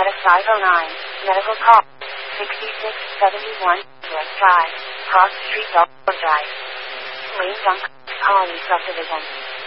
at a 509, medical call, 6671, West Drive, Cross Street, Delaware Drive. Lane Dunk, Colony Subdivision.